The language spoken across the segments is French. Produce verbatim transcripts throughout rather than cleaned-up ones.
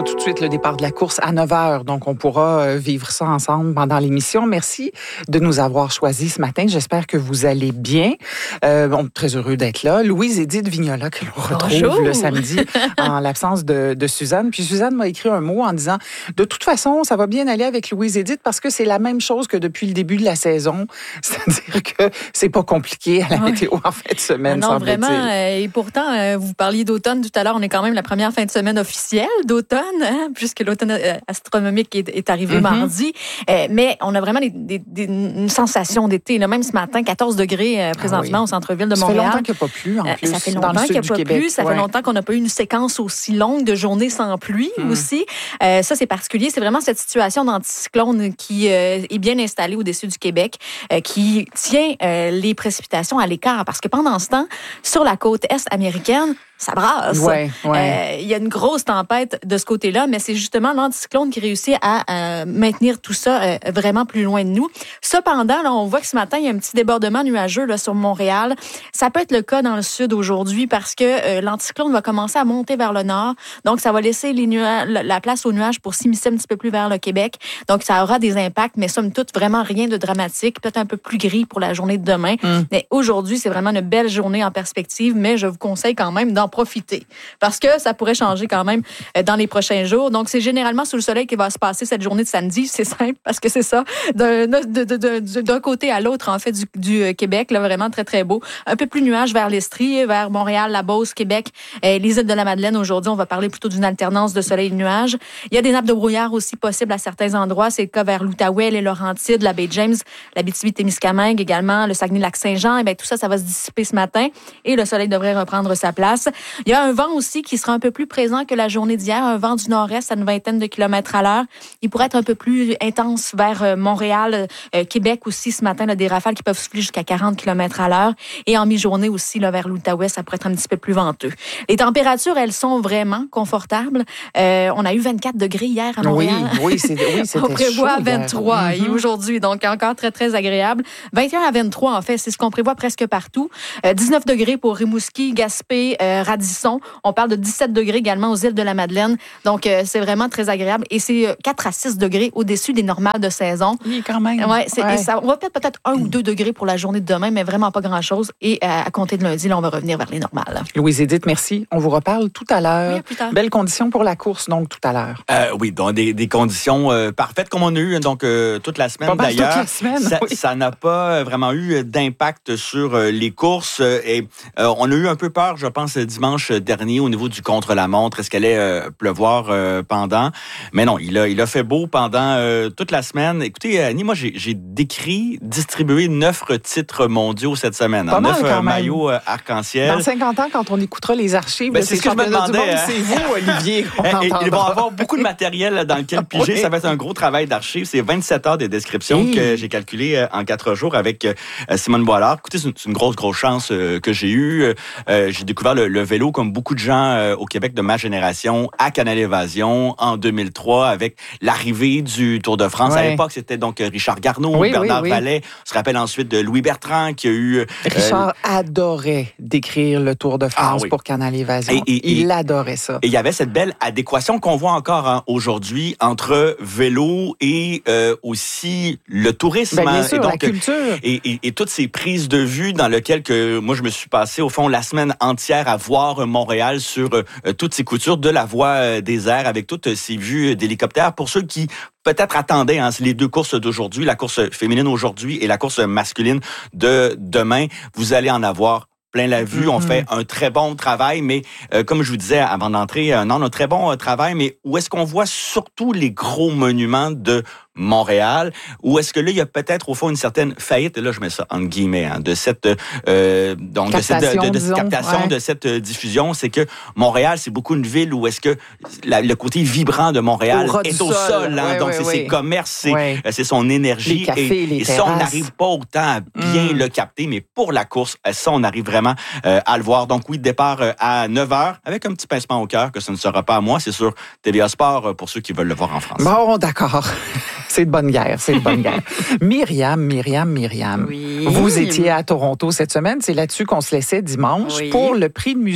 tout de suite le départ de la course à neuf heures. Donc, on pourra vivre ça ensemble pendant l'émission. Merci de nous avoir choisis ce matin. J'espère que vous allez bien. Euh, bon, très heureux d'être là. Louise-Édith Vignola, que l'on retrouve Bonjour. le samedi en l'absence de, de Suzanne. Puis Suzanne m'a écrit un mot en disant, de toute façon, ça va bien aller avec Louise-Édith parce que c'est la même chose que depuis le début de la saison. C'est-à-dire que c'est pas compliqué à la Ouais. météo en fin de semaine, Non, semble-t-il. vraiment. Euh, et pourtant, euh, vous parliez d'automne tout à l'heure. On est quand même la première fin de semaine officielle d'automne, hein, puisque l'automne euh, astronomique est, est arrivé Mm-hmm. mardi. Euh, mais on a vraiment des, des, des, une sensation d'été. Là. Même ce matin, quatorze degrés euh, présentement Ah oui. au centre-ville de Ça Montréal. fait longtemps qu'il n'y a pas plu, en Euh, plus, ça fait dans longtemps le qu'il sud n'y a du pas Québec. plu. Ça Ouais. fait longtemps qu'on n'a pas eu une séquence aussi longue de journées sans pluie Mm. aussi. Euh, ça, c'est particulier. C'est vraiment cette situation d'anticyclone qui euh, est bien installée au-dessus du Québec, euh, qui tient euh, les précipitations à l'écart. Parce que pendant ce temps, sur la côte est américaine, ça brasse. Ouais, ouais. Euh, il y a une grosse tempête de ce côté-là, mais c'est justement l'anticyclone qui réussit à euh, maintenir tout ça euh, vraiment plus loin de nous. Cependant, là, on voit que ce matin, il y a un petit débordement nuageux là, sur Montréal. Ça peut être le cas dans le sud aujourd'hui parce que euh, l'anticyclone va commencer à monter vers le nord. Donc, ça va laisser les nua- la place aux nuages pour s'immiscer un petit peu plus vers le Québec. Donc, ça aura des impacts, mais somme toute, vraiment rien de dramatique. Peut-être un peu plus gris pour la journée de demain. Mm. Mais aujourd'hui, c'est vraiment une belle journée en perspective, mais je vous conseille quand même d'en profiter parce que ça pourrait changer quand même euh, dans les prochains jours. Donc, c'est généralement sous le soleil qu'il va se passer cette journée de samedi. C'est simple parce que c'est ça. D'un, de, de, de, d'un côté à l'autre, en fait, du, du Québec, là, vraiment très, très beau. Un peu plus nuage vers l'Estrie, vers Montréal, la Beauce, Québec, euh, les îles de la Madeleine. Aujourd'hui, on va parler plutôt d'une alternance de soleil et de nuages. Il y a des nappes de brouillard aussi possibles à certains endroits. C'est le cas vers l'Outaouais, les Laurentides, la baie James, l'Abitibi-Témiscamingue également, le Saguenay-Lac-Saint-Jean. Et bien, tout ça, ça va se dissiper ce matin et le soleil devrait reprendre sa place. Il y a un vent aussi qui sera un peu plus présent que la journée d'hier, un vent du nord-est à une vingtaine de kilomètres à l'heure. Il pourrait être un peu plus intense vers euh, Montréal, euh, Québec aussi ce matin, là, des rafales qui peuvent souffler jusqu'à quarante kilomètres à l'heure. Et en mi-journée aussi, là, vers l'Outaouais, ça pourrait être un petit peu plus venteux. Les températures, elles sont vraiment confortables. Euh, on a eu vingt-quatre degrés hier à Montréal. Oui, oui, c'est, oui, c'était On prévoit chaud hier. vingt-trois Mm-hmm. aujourd'hui, donc encore très, très agréable. vingt et un à vingt-trois, en fait, c'est ce qu'on prévoit presque partout. Euh, dix-neuf degrés pour Rimouski, Gaspé, euh, Radisson. On parle de dix-sept degrés également aux îles de la Madeleine. Donc, euh, c'est vraiment très agréable. Et c'est euh, quatre à six degrés au-dessus des normales de saison. Oui, quand même. Ouais, c'est, Ouais. et ça, on va peut-être peut-être un ou deux degrés pour la journée de demain, mais vraiment pas grand-chose. Et euh, à compter de lundi, là, on va revenir vers les normales. Louise-Édith, merci. On vous reparle tout à l'heure. Oui, à plus tard. Belles conditions pour la course, donc, tout à l'heure. Euh, oui, donc des, des conditions euh, parfaites comme on a eu donc euh, toute la semaine Pas mal d'ailleurs. toute la semaine, ça, oui. ça n'a pas vraiment eu d'impact sur euh, les courses euh, et euh, on a eu un peu peur, je pense, dimanche dernier au niveau du contre-la-montre. Est-ce qu'elle allait euh, pleuvoir euh, pendant? Mais non, il a, il a fait beau pendant euh, toute la semaine. Écoutez, Annie, moi, j'ai, j'ai décrit, distribué neuf titres mondiaux cette semaine. Pas Hein, mal, neuf quand euh, même. maillots euh, arc-en-ciel. Dans cinquante ans, quand on écoutera les archives, Ben, de c'est ces ce que je me championnats du demandais, monde, hein. c'est vous, Olivier, qu'on Et- et entendra. ils vont avoir beaucoup de matériel dans lequel piger. Oui. Ça va être un gros travail d'archives. C'est vingt-sept heures de description Hey. que j'ai calculé euh, en quatre jours avec euh, Simone Boilard. Écoutez, c'est une, c'est une grosse, grosse chance euh, que j'ai eue. Euh, j'ai découvert le, le vélo comme beaucoup de gens euh, au Québec de ma génération à Canal Évasion en deux mille trois avec l'arrivée du Tour de France. Ouais. À l'époque, c'était donc euh, Richard Garneau, Oui, Bernard oui, oui. Vallet. On se rappelle ensuite de Louis Bertrand qui a eu... euh, Richard adorait décrire le Tour de France Ah oui. pour Canal Évasion. Et- et- Il et- adorait ça. Et il y avait cette belle adéquation qu'on voit encore hein, aujourd'hui entre vélo et euh, aussi le tourisme. Ben, bien hein. sûr, et la donc, culture. Et, et, et toutes ces prises de vue dans lesquelles que moi je me suis passé au fond la semaine entière à voir Montréal sur euh, toutes ces coutures de la voie euh, des airs avec toutes ces vues d'hélicoptères. Pour ceux qui peut-être attendaient hein, les deux courses d'aujourd'hui, la course féminine aujourd'hui et la course masculine de demain, vous allez en avoir plein la vue. Mm-hmm. On fait un très bon travail, mais euh, comme je vous disais avant d'entrer, euh, non, un très bon euh, travail, mais où est-ce qu'on voit surtout les gros monuments de Montréal, ou est-ce que là, il y a peut-être au fond une certaine faillite, et là, je mets ça en guillemets, hein, de cette, euh, donc, de cette, de, de, de cette captation, ouais. de cette euh, diffusion, c'est que Montréal, c'est beaucoup une ville où est-ce que la, le côté vibrant de Montréal est au sol, sol hein, ouais, donc ouais, c'est ouais. ses commerces, c'est, ouais. c'est son énergie, les cafés, et, les et ça, on n'arrive pas autant à bien mm. le capter, mais pour la course, ça, on arrive vraiment euh, à le voir. Donc oui, départ euh, à neuf heures, avec un petit pincement au cœur, que ce ne sera pas à moi, c'est sur T V A Sport, pour ceux qui veulent le voir en France. Bon, d'accord. C'est de bonne guerre, c'est de bonne guerre. Myriam, Myriam, Myriam. Oui. Vous étiez à Toronto cette semaine. C'est là-dessus qu'on se laissait dimanche oui. pour le prix de musique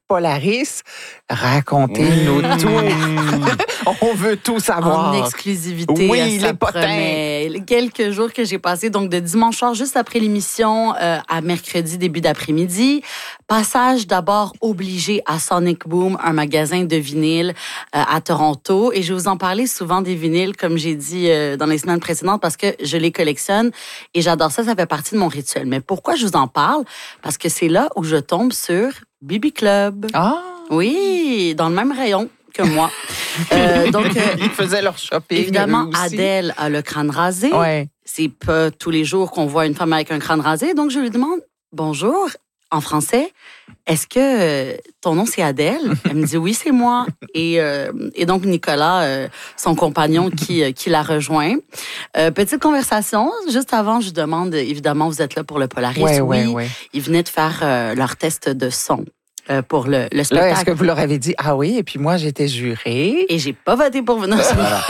Polaris. Racontez-nous mmh. tout. On veut tout savoir. En exclusivité. Oui, ça les potins. Promet. Quelques jours que j'ai passé, donc de dimanche soir, juste après l'émission, euh, à mercredi, début d'après-midi. Passage d'abord obligé à Sonic Boom, un magasin de vinyles euh, à Toronto. Et je vais vous en parler souvent des vinyles, comme j'ai dit euh, dans les semaines précédentes, parce que je les collectionne et j'adore ça. Ça fait partie de mon rituel. Mais pourquoi je vous en parle? Parce que c'est là où je tombe sur B B Club. Ah! Oui, dans le même rayon que moi. euh, donc, euh, ils faisaient leur shopping. Évidemment, Adèle a le crâne rasé. Ouais. C'est pas tous les jours qu'on voit une femme avec un crâne rasé. Donc, je lui demande, bonjour, en français, est-ce que ton nom, c'est Adèle? Elle me dit, oui, c'est moi. Et, euh, et donc, Nicolas, euh, son compagnon qui, euh, qui la rejoint. Euh, petite conversation. Juste avant, je lui demande, évidemment, vous êtes là pour le Polaris. Ouais, oui, ouais, ouais. Ils venaient de faire euh, leur test de son. Euh, pour le, le spectacle. Là, est-ce que vous leur avez dit, ah oui, et puis moi, j'étais jurée. Et j'ai pas voté pour venir sur voilà.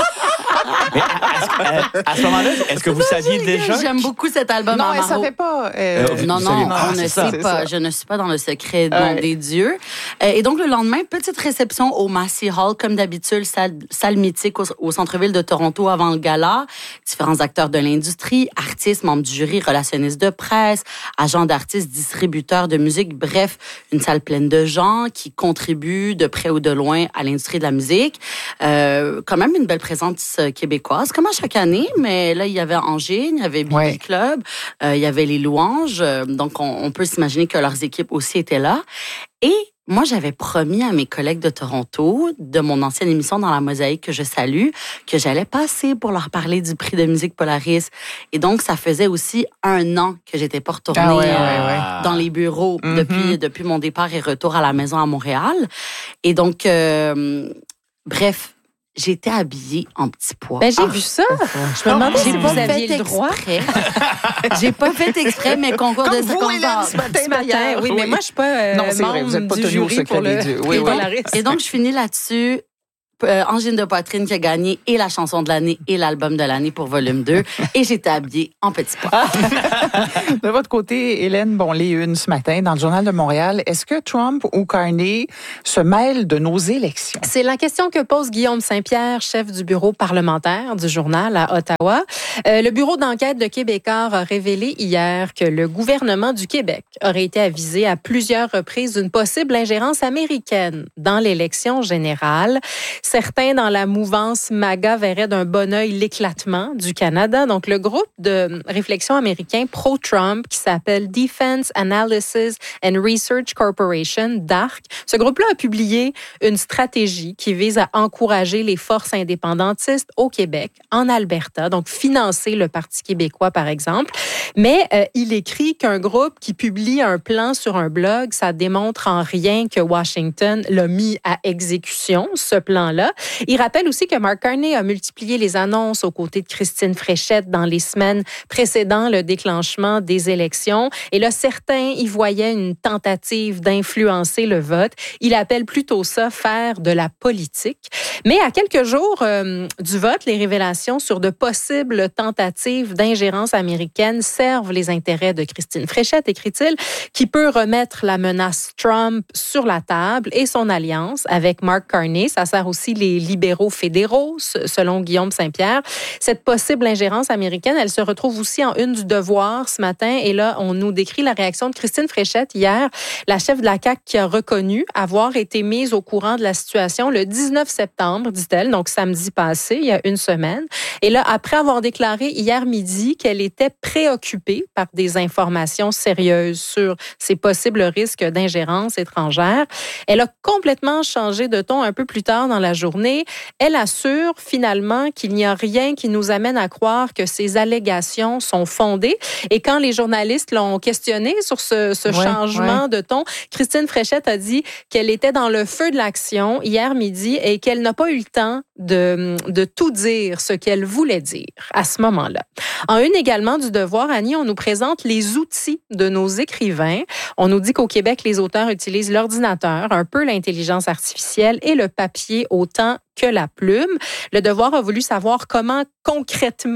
Mais à, à, à ce moment-là, est-ce que vous saviez déjà? J'aime beaucoup cet album. Non, elle ne savait pas. Euh, euh, non, non, ah, on ne ça, sait pas. Ça. Je ne suis pas dans le secret ouais. des dieux. Et donc, le lendemain, petite réception au Massey Hall, comme d'habitude, salle, salle mythique au, au centre-ville de Toronto avant le gala. Différents acteurs de l'industrie, artistes, membres du jury, relationnistes de presse, agents d'artistes, distributeurs de musique. Bref, une salle pleine de gens qui contribuent de près ou de loin à l'industrie de la musique. Euh, quand même une belle présence québécoise, comme à chaque année, mais là, il y avait Angers, il y avait B B ouais. Club, euh, il y avait les Louanges, euh, donc on, on peut s'imaginer que leurs équipes aussi étaient là. Et moi, j'avais promis à mes collègues de Toronto, de mon ancienne émission dans la Mosaïque que je salue, que j'allais passer pour leur parler du prix de musique Polaris. Et donc, ça faisait aussi un an que j'étais pas retournée ah ouais, ouais, ouais. dans les bureaux mm-hmm. depuis, depuis mon départ et retour à la maison à Montréal. Et donc, euh, bref, j'étais habillée en petit pois. Ben, j'ai ah, vu ça. Je me demandais si vous aviez le droit. J'ai pas fait exprès, mais concours comme de vous, Hélène, ce matin, matin. Oui, oui, mais moi, je suis pas euh, non, c'est membre vrai, vous êtes pas du jury pour le oui, oui. Polaris. Et donc, je finis là-dessus. Euh, Angine de Poitrine qui a gagné et la chanson de l'année et l'album de l'année pour volume deux. Et j'étais habillée en petit pois. De votre côté, Hélène, bon, les unes ce matin dans le Journal de Montréal, est-ce que Trump ou Carney se mêlent de nos élections? C'est la question que pose Guillaume Saint-Pierre, chef du bureau parlementaire du journal à Ottawa. Euh, le bureau d'enquête de Québécois a révélé hier que le gouvernement du Québec aurait été avisé à plusieurs reprises d'une possible ingérence américaine dans l'élection générale. Certains dans la mouvance MAGA verraient d'un bon œil l'éclatement du Canada. Donc, le groupe de réflexion américain pro-Trump qui s'appelle Defense Analysis and Research Corporation, D A R C, ce groupe-là a publié une stratégie qui vise à encourager les forces indépendantistes au Québec, en Alberta, donc financer le Parti québécois, par exemple. Mais euh, il écrit qu'un groupe qui publie un plan sur un blog, ça démontre en rien que Washington l'a mis à exécution, ce plan-là. Il rappelle aussi que Mark Carney a multiplié les annonces aux côtés de Christine Fréchette dans les semaines précédant le déclenchement des élections. Et là, certains y voyaient une tentative d'influencer le vote. Il appelle plutôt ça faire de la politique. Mais à quelques jours euh, du vote, les révélations sur de possibles tentatives d'ingérence américaine servent les intérêts de Christine Fréchette, écrit-il, qui peut remettre la menace Trump sur la table et son alliance avec Mark Carney. Ça sert aussi les libéraux fédéraux, selon Guillaume Saint-Pierre. Cette possible ingérence américaine, elle se retrouve aussi en une du Devoir ce matin. Et là, on nous décrit la réaction de Christine Fréchette hier, la chef de la C A Q qui a reconnu avoir été mise au courant de la situation le dix-neuf septembre, dit-elle, donc samedi passé, il y a une semaine. Et là, après avoir déclaré hier midi qu'elle était préoccupée par des informations sérieuses sur ces possibles risques d'ingérence étrangère, elle a complètement changé de ton un peu plus tard dans la journée. Elle assure finalement qu'il n'y a rien qui nous amène à croire que ces allégations sont fondées. Et quand les journalistes l'ont questionnée sur ce, ce ouais, changement ouais. de ton, Christine Fréchette a dit qu'elle était dans le feu de l'action hier midi et qu'elle n'a pas eu le temps de, de tout dire ce qu'elle voulait dire à ce moment-là. En une également du Devoir, Annie, on nous présente les outils de nos écrivains. On nous dit qu'au Québec, les auteurs utilisent l'ordinateur, un peu l'intelligence artificielle et le papier autant que la plume. Le Devoir a voulu savoir comment concrètement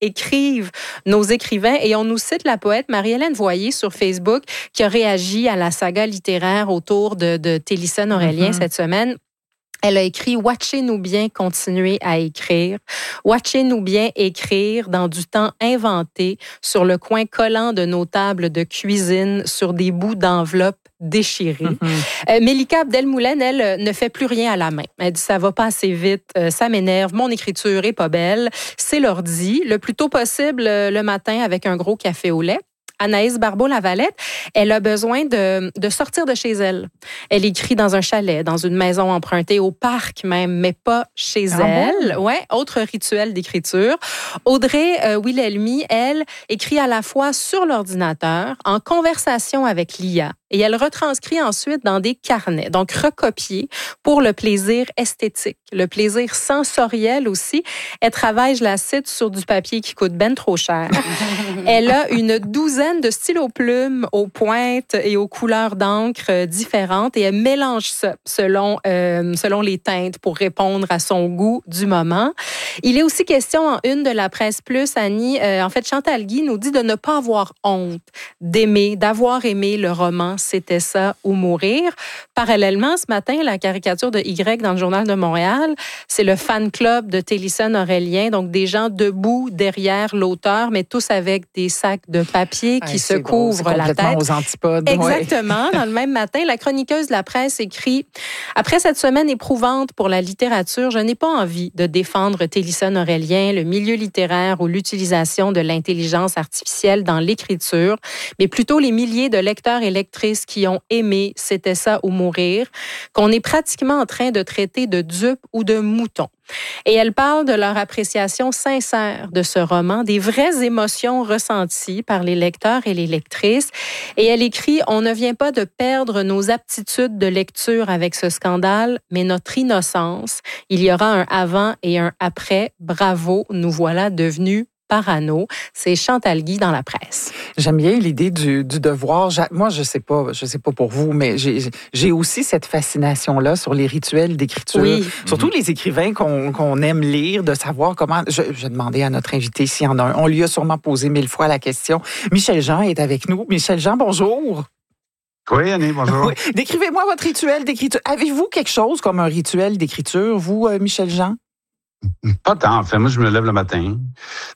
écrivent nos écrivains. Et on nous cite la poète Marie-Hélène Voyer sur Facebook qui a réagi à la saga littéraire autour de, de Télisson-Aurélien mm-hmm. cette semaine. Elle a écrit « Watchez-nous bien continuer à écrire. Watchez-nous bien écrire dans du temps inventé sur le coin collant de nos tables de cuisine sur des bouts d'enveloppe déchirés. Mm-hmm. Euh, Mélika Abdelmoulène, elle, ne fait plus rien à la main. Elle dit « Ça va pas assez vite, euh, ça m'énerve, mon écriture est pas belle. C'est l'ordi, le plus tôt possible euh, le matin avec un gros café au lait. » Anaïs Barbeau-Lavalette, elle a besoin de, de sortir de chez elle. Elle écrit dans un chalet, dans une maison empruntée, au parc même, mais pas chez ah elle. Bon? Ouais, autre rituel d'écriture. Audrey euh, Wilhelmy, elle, écrit à la fois sur l'ordinateur, en conversation avec l'I A, et elle retranscrit ensuite dans des carnets, donc recopiés pour le plaisir esthétique, le plaisir sensoriel aussi. Elle travaille, je la cite, sur du papier qui coûte ben trop cher. Elle a une douzaine de stylos plumes aux pointes et aux couleurs d'encre différentes et elle mélange ça selon, euh, selon les teintes pour répondre à son goût du moment. Il est aussi question en une de la Presse Plus, Annie, euh, en fait, Chantal Guy nous dit de ne pas avoir honte d'aimer, d'avoir aimé le roman C'était ça ou mourir. Parallèlement, ce matin, la caricature de Y dans le Journal de Montréal, c'est le fan club de Télisson-Aurélien, donc des gens debout derrière l'auteur, mais tous avec des sacs de papier qui hey, se couvrent beau, la tête. Aux antipodes. Exactement. Ouais. Dans le même matin, la chroniqueuse de la presse écrit « Après cette semaine éprouvante pour la littérature, je n'ai pas envie de défendre Télisson-Aurélien, le milieu littéraire ou l'utilisation de l'intelligence artificielle dans l'écriture, mais plutôt les milliers de lecteurs et lectrices qui ont aimé C'était ça ou mourir, qu'on est pratiquement en train de traiter de dupes ou de moutons. » Et elle parle de leur appréciation sincère de ce roman, des vraies émotions ressenties par les lecteurs et les lectrices. Et elle écrit « On ne vient pas de perdre nos aptitudes de lecture avec ce scandale, mais notre innocence. Il y aura un avant et un après. Bravo, nous voilà devenus parano. » C'est Chantal Guy dans la presse. J'aime bien l'idée du, du devoir. Moi, je sais pas, je sais pas pour vous, mais j'ai, j'ai aussi cette fascination-là sur les rituels d'écriture. Oui. Surtout les écrivains qu'on, qu'on aime lire, de savoir comment... Je, je demandais à notre invité s'il y en a un. On lui a sûrement posé mille fois la question. Michel Jean est avec nous. Michel Jean, bonjour. Oui, Annie, bonjour. Oui. Décrivez-moi votre rituel d'écriture. Avez-vous quelque chose comme un rituel d'écriture, vous, Michel Jean? Pas tant. En fait, moi, je me lève le matin.